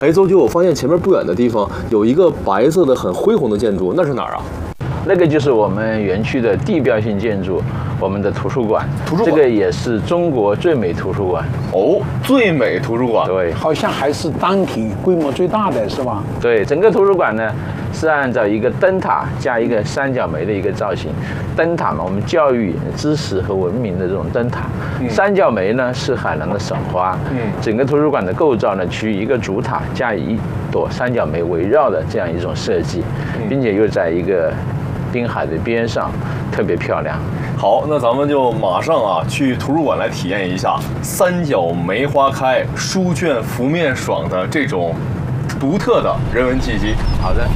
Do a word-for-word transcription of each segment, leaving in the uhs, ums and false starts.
哎，周局，我发现前面不远的地方有一个白色的很恢宏的建筑，那是哪儿啊？ 那个就是我们园区的地标性建筑，我们的图书馆。 图书馆， 这个也是中国最美图书馆。 哦，最美图书馆。 对， 好像还是当体规模最大的是吧？ 对，整个图书馆呢是按照一个灯塔加一个三角梅的一个造型。灯塔嘛，我们教育、知识和文明的这种灯塔。嗯、三角梅呢是海南的省花。嗯，整个图书馆的构造呢，取一个主塔加一朵三角梅围绕的这样一种设计，并且又在一个滨海的边上，特别漂亮。 好，那咱们就马上啊去图书馆来体验一下三角梅花开、书卷拂面爽的这种独特的人文气息。 好的。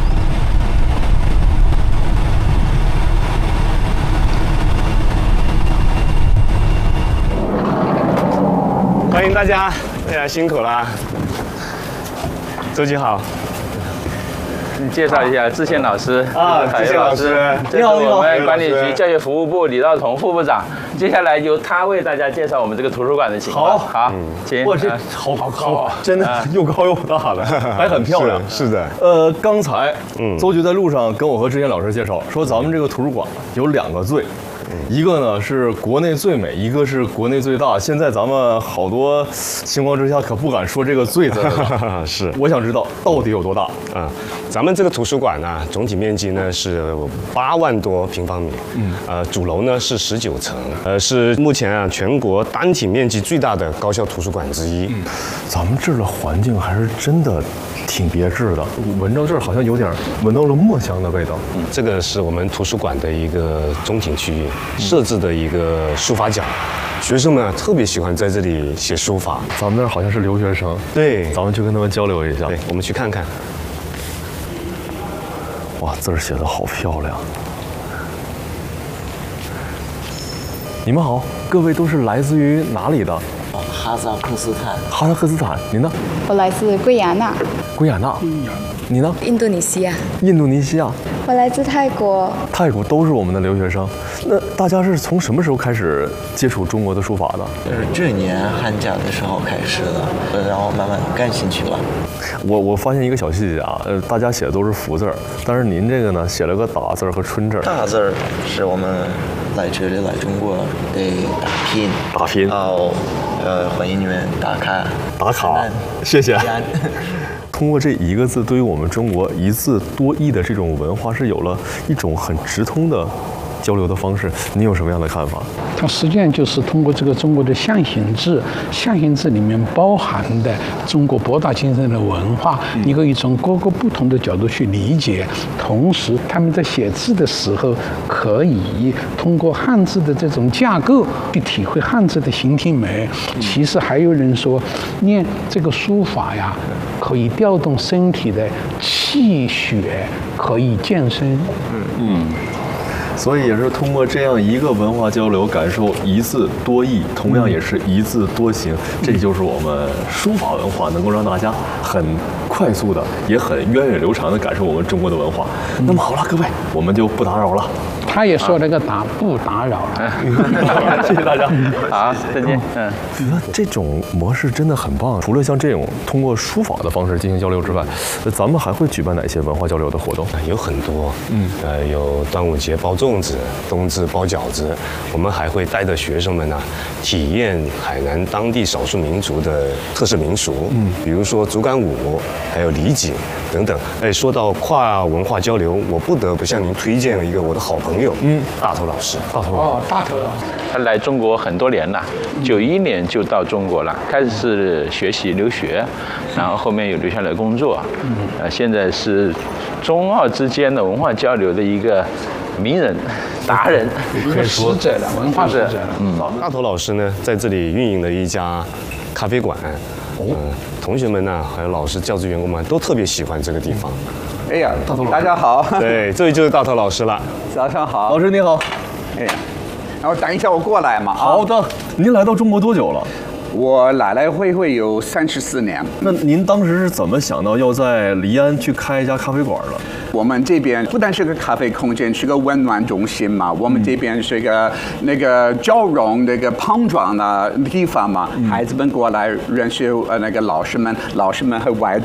欢迎大家，大家辛苦了。周局好。 你介绍一下志宪老师啊，志宪老师， 这是我们管理局教育服务部李道同副部长。接下来由他为大家介绍我们这个图书馆的情况。好，好，请。 哇，这好好高啊，真的又高又大的，还很漂亮。 是的。 呃，刚才周局在路上跟我和志宪老师介绍说，咱们这个图书馆有两个最。一个呢是国内最美，一个是国内最大。现在咱们好多情况之下可不敢说这个最字了。 是， 我想知道到底有多大啊、 嗯？咱们这个图书馆呢，总体面积呢是八万多平方米，嗯，呃，主楼呢是十九层，呃，是目前啊全国单体面积最大的高校图书馆之一。 嗯，咱们这儿的环境还是真的挺别致的，闻到这儿好像有点闻到了墨香的味道。 嗯，这个是我们图书馆的一个中庭区域。设置的一个书法角，学生们特别喜欢在这里写书法。 咱们那儿好像是留学生， 对， 咱们去跟他们交流一下。 对，我们去看看。 哇，字儿写得好漂亮！你们好，各位都是来自于哪里的？ 哈萨克斯坦。 哈萨克斯坦，你呢？ 我来自圭亚那。 圭亚那。你呢？ 印度尼西亚。 印度尼西亚。 我来自泰国。 泰国都是我们的留学生。那大家是从什么时候开始接触中国的书法的？ 就是这年寒假的时候开始的，然后慢慢感兴趣了。 我我发现一个小细节啊，呃，大家写的都是福字儿，但是您这个呢，写了个打字和春字。 大字是我们来这里来中国得打拼， 打拼。 哦，呃，欢迎你们打卡。 打卡，谢谢。通过这一个字，对于我们中国一字多义的这种文化，是有了一种很直通的交流的方式。你有什么样的看法？ 它实际上就是通过这个中国的象形字，象形字里面包含的中国博大精深的文化，你可以从各个不同的角度去理解。同时，他们在写字的时候，可以通过汉字的这种架构去体会汉字的形体美。其实还有人说，念这个书法呀，可以调动身体的气血，可以健身。 嗯嗯。所以也是通过这样一个文化交流，感受一字多义，同样也是一字多形。嗯、这就是我们书法文化能够让大家很快速的，也很源远流长的感受我们中国的文化。嗯、那么好了，各位，我们就不打扰了。 他也说了个打不打扰了， 谢谢大家， 好，再见。嗯， 我觉得这种模式真的很棒。除了像这种通过书法的方式进行交流之外，咱们还会举办哪些文化交流的活动？ 有很多，嗯，呃，有端午节包粽子，冬至包饺子。我们还会带着学生们呢、啊，体验海南当地少数民族的特色民俗，嗯，比如说竹竿舞，还有李锦等等。哎，说到跨文化交流，我不得不向您推荐一个我的好朋友。嗯，大头老师， 大头哦，大头老师， 他来中国很多年了，九一年就到中国了，开始是学习留学，然后后面又留下来工作，呃，现在是中澳之间的文化交流的一个名人、达人， 一个使者了，文化使者了。 嗯，大头老师呢，在这里运营了一家咖啡馆，嗯、呃，同学们呢，还有老师、教职员工们都特别喜欢这个地方。 哎呀，大头老师，大家好。 对，这位就是大头老师了。 早上好， 老师你好。 哎呀，然后等一下我过来嘛。 好的，您来到中国多久了？ 我来来回回有三十四年。 那您当时是怎么想到要在黎安去开一家咖啡馆的？ 我们这边不但是个咖啡空间，是个温暖中心嘛。我们这边是个那个交融、那个碰撞的地方嘛。孩子们过来认识呃那个老师们，老师们和外